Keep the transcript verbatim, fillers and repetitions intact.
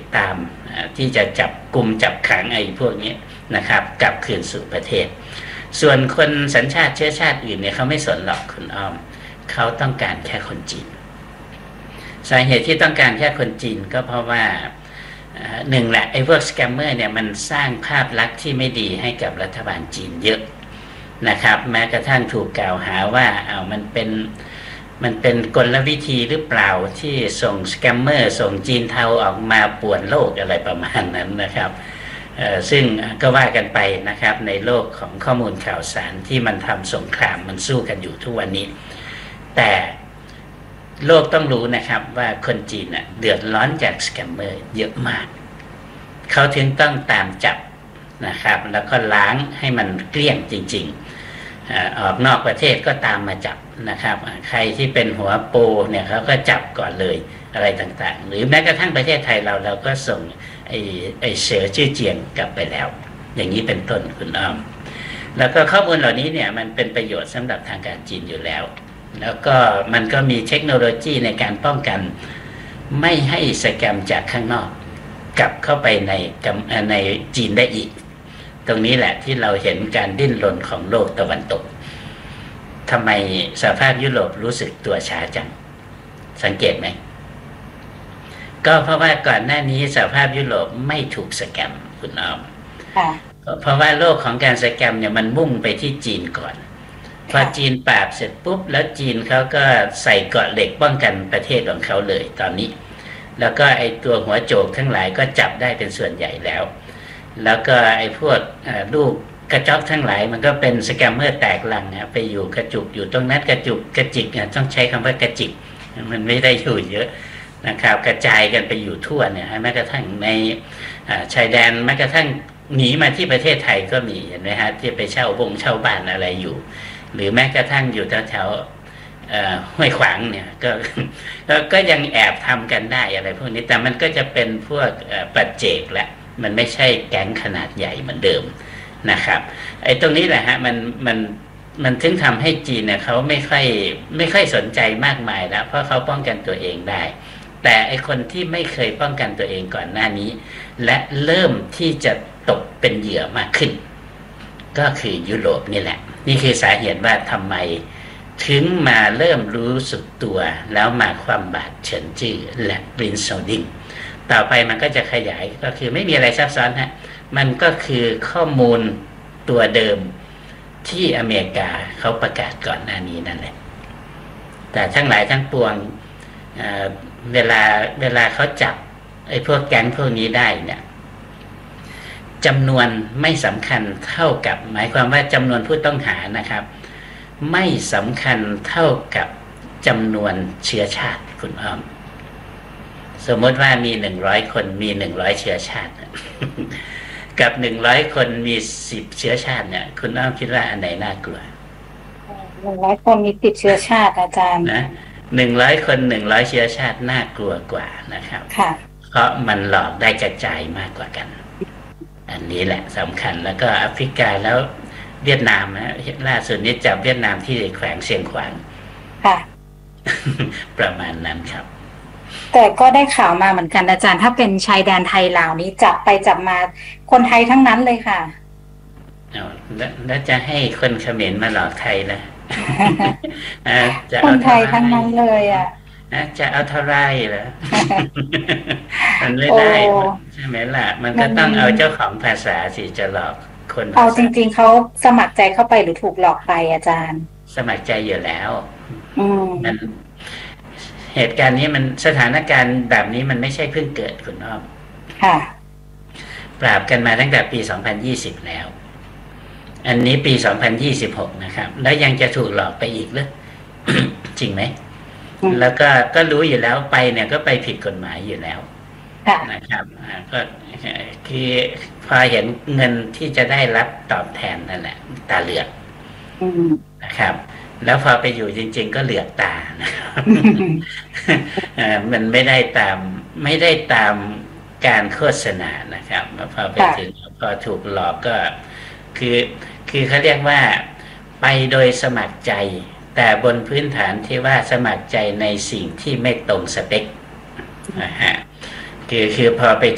ตามที่จะจับกลุ่มจับขังไอ้พวกนี้นะครับกลับคืนสู่ประเทศส่วนคนสัญชาติเชื้อชาติอื่นเนี่ยเขาไม่สนหรอกคุณอ้อมเขาต้องการแค่คนจีนสาเหตุที่ต้องการแค่คนจีนก็เพราะว่าหนึ่งแหละไอ้พวกสแกมเมอร์เนี่ยมันสร้างภาพลักษณ์ที่ไม่ดีให้กับรัฐบาลจีนเยอะนะครับแม้กระทั่งถูกกล่าวหาว่าเอามันเป็นมันเป็นกลวิธีหรือเปล่าที่ส่งสแกมเมอร์ส่งจีนเทาออกมาป่วนโลกอะไรประมาณนั้นนะครับซึ่งก็ว่ากันไปนะครับในโลกของข้อมูลข่าวสารที่มันทำสงครามมันสู้กันอยู่ทุกวันนี้แต่โลกต้องรู้นะครับว่าคนจีนน่ะเดือดร้อนจากสแกมเมอร์เยอะมากเขาถึงต้องตามจับนะครับแล้วก็ล้างให้มันเกลี้ยงจริงๆออกนอกประเทศก็ตามมาจับนะครับใครที่เป็นหัวโปเนี่ยเขาก็จับก่อนเลยอะไรต่างๆหรือแม้กระทั่งประเทศไทยเราเราก็ส่งไอ้ไอ้เสือชื่อเจียงกลับไปแล้วอย่างนี้เป็นต้นคุณอ้อมแล้วก็ข้อมูลเหล่านี้เนี่ยมันเป็นประโยชน์สำหรับทางการจีนอยู่แล้วแล้วก็มันก็มีเทคโนโลยีในการป้องกันไม่ให้สแกมจากข้างนอกกลับเข้าไปในในจีนได้อีกตรงนี้แหละที่เราเห็นการดิ้นรนของโลกตะวันตกทำไมสหภาพยุโรปรู้สึกตัวช้าจังสังเกตไหมก็เพราะว่าก่อนหน้านี้สหภาพยุโรปไม่ถูกสแกมคุณอ้อมเพราะว่าโลกของการสแกมเนี่ยมันมุ่งไปที่จีนก่อนพอจีนปราบเสร็จปุ๊บแล้วจีนเขาก็ใส่เกราะเหล็กป้องกันประเทศของเขาเลยตอนนี้แล้วก็ไอ้ตัวหัวโจกทั้งหลายก็จับได้เป็นส่วนใหญ่แล้วแล้วก็ไอ้พวกลูกกระจอกทั้งหลายมันก็เป็นสแกมเมอร์แตกลังนะไปอยู่กระจุกอยู่ตรงนั้นกระจุกกระจิกต้องใช้คำว่ากระจิกมันไม่ได้อยู่เยอะนะครับกระจายกันไปอยู่ทั่วเนี่ยแม้กระทั่งในชายแดนแม้กระทั่งหนีมาที่ประเทศไทยก็มีเห็นไหมฮะที่ไปเช่าบงเช่าบ้านอะไรอยู่หรือแม้กระทั่งอยู่แถวๆห้วยขวางเนี่ยก็ก็ยังแอบทำกันได้อะไรพวกนี้แต่มันก็จะเป็นพวกปัจเจกแหละมันไม่ใช่แก๊งขนาดใหญ่เหมือนเดิมนะครับไอ้ตรงนี้แหละฮะมันมันมันถึงทำให้จีนเนี่ยเขาไม่ค่อยไม่ค่อยสนใจมากมายแล้วเพราะเขาป้องกันตัวเองได้แต่ไอ้คนที่ไม่เคยป้องกันตัวเองก่อนหน้านี้และเริ่มที่จะตกเป็นเหยื่อมากขึ้นก็คือยุโรปนี่แหละนี่คือสาเหตุว่าทำไมถึงมาเริ่มรู้สึกตัวแล้วมาความบาดเฉินจื้อและบรินโซดิงต่อไปมันก็จะขยายก็คือไม่มีอะไรซับซ้อนฮะมันก็คือข้อมูลตัวเดิมที่อเมริกาเขาประกาศก่อนหน้านี้นั่นแหละแต่ทั้งหลายทั้งปวง เ, เวลาเวลาเขาจับไอ้พวกแก๊งพวกนี้ได้เนี่ยจำนวนไม่สำคัญเท่ากับหมายความว่าจำนวนผู้ต้องหานะครับไม่สำคัญเท่ากับจำนวนเชื้อชาติคุณอ้อมสมมติว่ามีหนึ่งร้อยคนมีหนึ่งร้อยเชื้อชาติกับหนึ่งร้อยคนมีสิบเชื้อชาติเนี่ยคุณอ้อมคิดว่าอันไหนน่ากลัวหนึ่งร้อยคนมีสิบเชื้อชาติอาจารย์นะหนึ่งร้อยคนหนึ่งร้อยเชื้อชาติน่ากลัวกว่านะครับค่ะเพราะมันหลอกได้กระจายมากกว่ากันอันนี้แหละสำคัญแล้วก็แอฟริกาแล้วเวียดนามนะล่าสุดนี้จับเวียดนามที่แขวงเชียงขวางค่ะประมาณนั้นครับแต่ก็ได้ข่าวมาเหมือนกันอาจารย์ถ้าเป็นชายแดนไทยลาวนี้จับไปจับมาคนไทยทั้งนั้นเลยค่ะเอาแล้วจะให้คนเขมรมาหลอกไทยนะคนไทยทั้งนั้นเลยอ่ะจะเอาเท่าไรเหรอมันไม่ได้ใช่ไหมล่ะมันก็ต้องเอาเจ้าของภาษาสิจะหลอกคนเอาจริงๆเขาสมัครใจเข้าไปหรือถูกหลอกไปอาจารย์สมัครใจอยู่แล้วมันเหตุการณ์นี้มันสถานการณ์แบบนี้มันไม่ใช่เพิ่งเกิดคุณอ้อมค่ะปราบกันมาตั้งแต่ปีสองพันยี่สิบแล้วอันนี้ปีสองพันยี่สิบหกนะครับแล้วยังจะถูกหลอกไปอีกหรือ จริงไหมแล้วก็ก็รู้อยู่แล้วไปเนี่ยก็ไปผิดกฎหมายอยู่แล้วนะครับก็คือพอเห็นเงินที่จะได้รับตอบแทนนั่นแหละตาเหลือกนะครับแล้วพอไปอยู่จริงๆก็เหลือกตานะครับมันไม่ได้ตามไม่ได้ตามการโฆษณานะครับพอไปถึงพอถูกหลอกก็คือคือเขาเรียกว่าไปโดยสมัครใจแต่บนพื้นฐานที่ว่าสมัครใจในสิ่งที่ไม่ตรงสเปคนะฮะคือคือพอไป